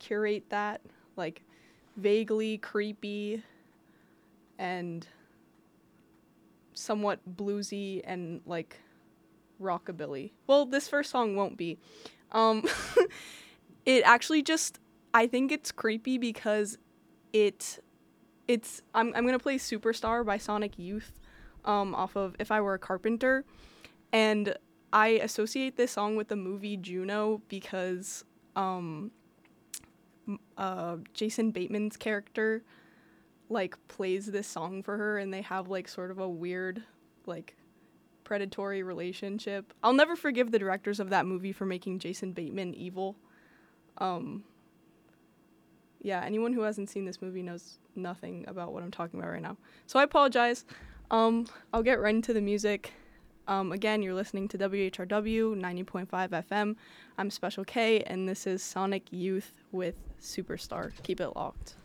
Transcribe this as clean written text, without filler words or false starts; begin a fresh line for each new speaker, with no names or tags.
curate that, like vaguely creepy and somewhat bluesy and like rockabilly. Well, this first song won't be. Um, it actually just, I think it's creepy because I'm gonna play Superstar by Sonic Youth, off of If I Were a Carpenter, and I associate this song with the movie Juno because Jason Bateman's character like plays this song for her, and they have like sort of a weird like predatory relationship. I'll never forgive the directors of that movie for making Jason Bateman evil. Yeah, anyone who hasn't seen this movie knows nothing about what I'm talking about right now. So I apologize. I'll get right into the music. Again, you're listening to WHRW 90.5 FM. I'm Special K, and this is Sonic Youth with Superstar. Keep it locked.